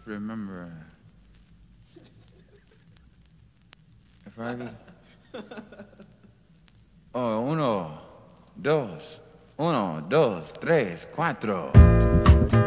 remember if I could. Oh, uno, dos, tres, cuatro.